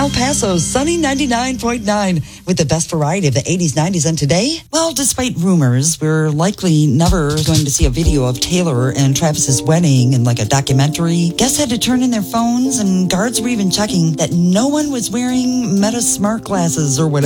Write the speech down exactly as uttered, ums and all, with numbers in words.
El Paso's sunny ninety-nine point nine with the best variety of the eighties, nineties, and today. Well, despite rumors, we're likely never going to see a video of Taylor and Travis's wedding in like a documentary. Guests had to turn in their phones, and guards were even checking that no one was wearing Meta smart glasses or whatever.